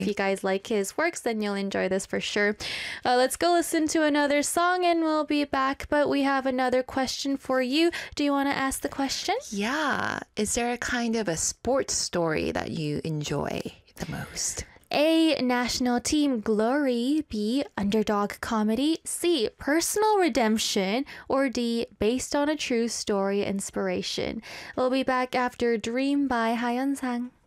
If you guys like his works, then you'll enjoy this for sure. Let's go listen to another song and we'll be back. But we have another question for you. Do you want to ask the question? Yeah. Is there a kind of a sports story that you enjoy the most? A. National team glory. B. Underdog comedy. C. Personal redemption. Or D. Based on a true story inspiration. We'll be back after Dream by Hayeon Sang.